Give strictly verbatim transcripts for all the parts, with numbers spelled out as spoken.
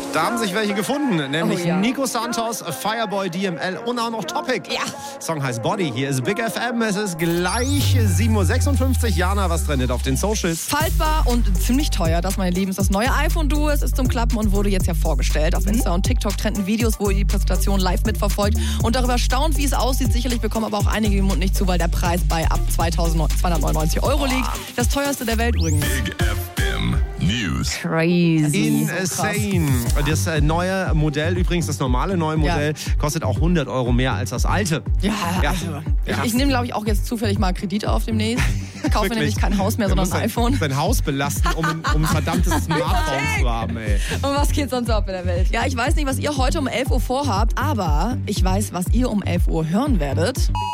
Da haben sich welche gefunden, nämlich Oh ja. Nico Santos, Fireboy, D M L und auch noch Topic. Ja. Song heißt Body. Hier ist Big F M. Es ist gleich sieben Uhr sechsundfünfzig. Jana, was trendet auf den Socials? Faltbar und ziemlich teuer. Das, meine Lieben, ist das neue iPhone Duo. Es ist zum Klappen und wurde jetzt ja vorgestellt. Auf Insta und TikTok trenden Videos, wo ihr die Präsentation live mitverfolgt und darüber staunt, wie es aussieht. Sicherlich bekommen aber auch einige den Mund nicht zu, weil der Preis bei ab zweitausendzweihundertneunundneunzig Euro liegt. Das teuerste der Welt übrigens. Big F M News. Crazy. Insane. Das äh, neue Modell, übrigens das normale neue Modell, ja. kostet auch hundert Euro mehr als das alte. Ja, Ja. also ich, Ja. ich nehme, glaube ich, auch jetzt zufällig mal Kredite auf demnächst. Ich kaufe nämlich kein Haus mehr, Du sondern musst ein iPhone. Dein Haus belasten, um, ein- um ein verdammtes Smartphone zu haben, ey. Und was geht sonst ab in der Welt? Ja, ich weiß nicht, was ihr heute um elf Uhr vorhabt, aber ich weiß, was ihr um elf Uhr hören werdet.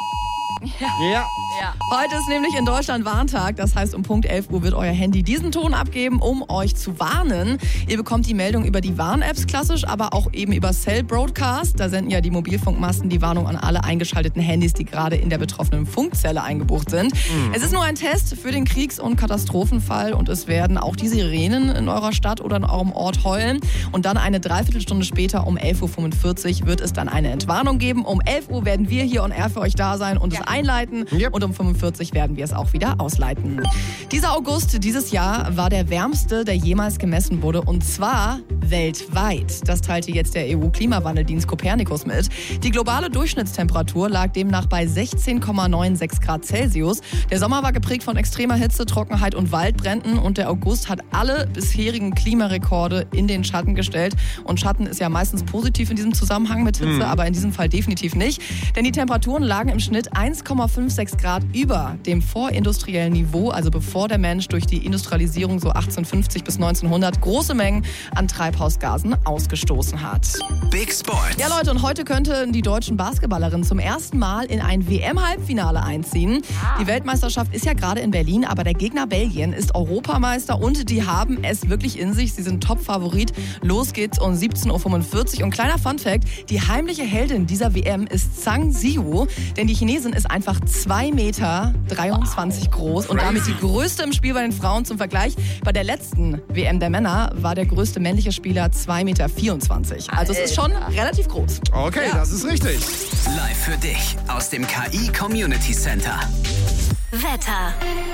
Ja. Heute ist nämlich in Deutschland Warntag. Das heißt, um Punkt elf Uhr wird euer Handy diesen Ton abgeben, um euch zu warnen. Ihr bekommt die Meldung über die Warn-Apps klassisch, aber auch eben über Cell Broadcast. Da senden ja die Mobilfunkmasten die Warnung an alle eingeschalteten Handys, die gerade in der betroffenen Funkzelle eingebucht sind. Mhm. Es ist nur ein Test für den Kriegs- und Katastrophenfall und es werden auch die Sirenen in eurer Stadt oder in eurem Ort heulen. Und dann eine Dreiviertelstunde später um elf Uhr fünfundvierzig wird es dann eine Entwarnung geben. Um elf Uhr werden wir hier on air für euch da sein und es einleiten. Yep. Und um fünfundvierzig werden wir es auch wieder ausleiten. Dieser August dieses Jahr war der wärmste, der jemals gemessen wurde, und zwar weltweit. Das teilte jetzt der E U-Klimawandeldienst Copernicus mit. Die globale Durchschnittstemperatur lag demnach bei sechzehn Komma sechsundneunzig Grad Celsius. Der Sommer war geprägt von extremer Hitze, Trockenheit und Waldbränden und der August hat alle bisherigen Klimarekorde in den Schatten gestellt. Und Schatten ist ja meistens positiv in diesem Zusammenhang mit Hitze, mhm. aber in diesem Fall definitiv nicht. Denn die Temperaturen lagen im Schnitt eins Komma sechsundfünfzig Grad über dem vorindustriellen Niveau, also bevor der Mensch durch die Industrialisierung so achtzehnhundertfünfzig bis neunzehnhundert große Mengen an Treibhausgasen ausgestoßen hat. Big Sport. Ja, Leute, und heute könnten die deutschen Basketballerinnen zum ersten Mal in ein W M-Halbfinale einziehen. Die Weltmeisterschaft ist ja gerade in Berlin, aber der Gegner Belgien ist Europameister und die haben es wirklich in sich. Sie sind Top-Favorit. Los geht's um siebzehn Uhr fünfundvierzig. Und kleiner Funfact, die heimliche Heldin dieser W M ist Zhang Ziyu, denn die Chinesin ist einfach zwei Meter dreiundzwanzig groß und damit die größte im Spiel bei den Frauen. Zum Vergleich, bei der letzten W M der Männer war der größte männliche Spieler zwei Meter vierundzwanzig. Also es ist schon relativ groß. Okay, das ist richtig. Live für dich aus dem K I Community Center. Wetter.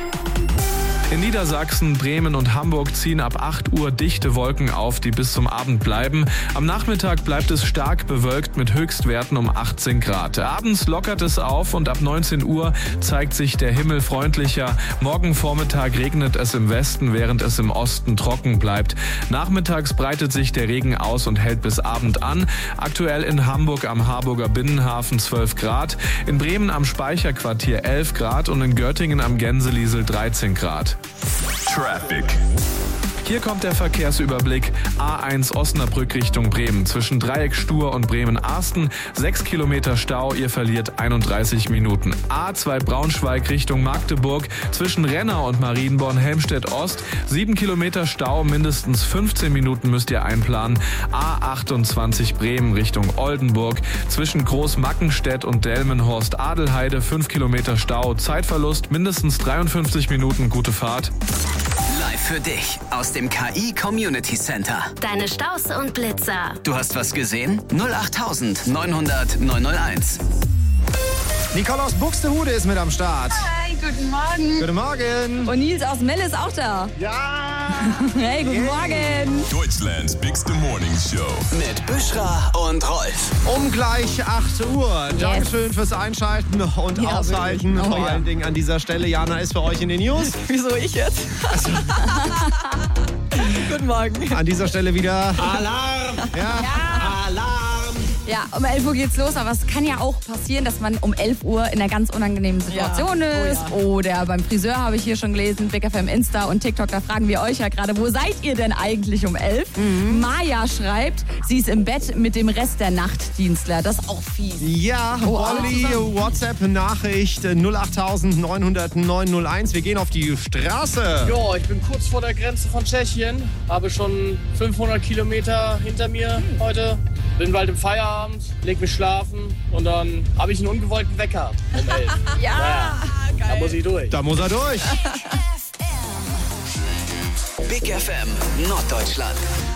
In Niedersachsen, Bremen und Hamburg ziehen ab acht Uhr dichte Wolken auf, die bis zum Abend bleiben. Am Nachmittag bleibt es stark bewölkt mit Höchstwerten um achtzehn Grad. Abends lockert es auf und ab neunzehn Uhr zeigt sich der Himmel freundlicher. Morgen Vormittag regnet es im Westen, während es im Osten trocken bleibt. Nachmittags breitet sich der Regen aus und hält bis Abend an. Aktuell in Hamburg am Harburger Binnenhafen zwölf Grad, in Bremen am Speicherquartier elf Grad und in Göttingen am Gänseliesel dreizehn Grad. Traffic. Hier kommt der Verkehrsüberblick. A eins Osnabrück Richtung Bremen. Zwischen Dreieck Stur und Bremen-Arsten. sechs Kilometer Stau, ihr verliert einunddreißig Minuten. A zwei Braunschweig Richtung Magdeburg. Zwischen Renner und Marienborn-Helmstedt-Ost. sieben Kilometer Stau, mindestens fünfzehn Minuten müsst ihr einplanen. A achtundzwanzig Bremen Richtung Oldenburg. Zwischen Großmackenstedt und Delmenhorst-Adelheide. fünf Kilometer Stau, Zeitverlust, mindestens dreiundfünfzig Minuten, gute Fahrt. Live für dich aus dem K I Community Center. Deine Staus und Blitzer. Du hast was gesehen? null acht neunhundert neunhunderteins. Nicole aus Buxtehude ist mit am Start. Hi, guten Morgen. Guten Morgen. Und Nils aus Melle ist auch da. Ja. Hey, guten Morgen. Deutschlands Bigste Morning Show. Mit Büschra und Rolf. Um gleich acht Uhr. Dankeschön fürs Einschalten und Ja, Aushalten. wirklich. Oh, Vor ja. allen Dingen an dieser Stelle. Jana ist für euch in den News. Wieso ich jetzt? Guten Morgen. An dieser Stelle wieder Alarm! Ja. Alarm! Ja, um elf Uhr geht's los, aber es kann ja auch passieren, dass man um elf Uhr in einer ganz unangenehmen Situation Ja. Oh, ist. ja. Oder beim Friseur habe ich hier schon gelesen, Big F M Insta und TikTok, da fragen wir euch ja gerade, wo seid ihr denn eigentlich um elf? Mhm. Maja schreibt, sie ist im Bett mit dem Rest der Nachtdienstler. Das ist auch fies. Ja, Oh, alle Olli, zusammen. WhatsApp-Nachricht null acht neunhundert neunhunderteins. Wir gehen auf die Straße. Ja, ich bin kurz vor der Grenze von Tschechien, habe schon fünfhundert Kilometer hinter mir heute, bin bald im Feierabend, leg mich schlafen und dann habe ich einen ungewollten Wecker um elf. Ja, Naja, da muss ich durch. Da muss er durch. Big F M Norddeutschland.